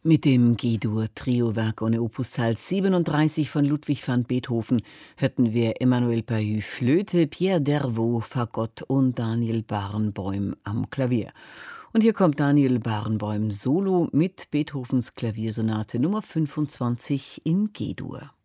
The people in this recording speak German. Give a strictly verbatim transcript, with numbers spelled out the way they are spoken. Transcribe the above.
Mit dem G-Dur-Trio-Werk ohne Opuszahl siebenunddreißig von Ludwig van Beethoven hörten wir Emmanuel Pahud Flöte, Pierre Dervaux Fagott und Daniel Barenboim am Klavier. Und hier kommt Daniel Barenboim Solo mit Beethovens Klaviersonate Nummer fünfundzwanzig in G-Dur.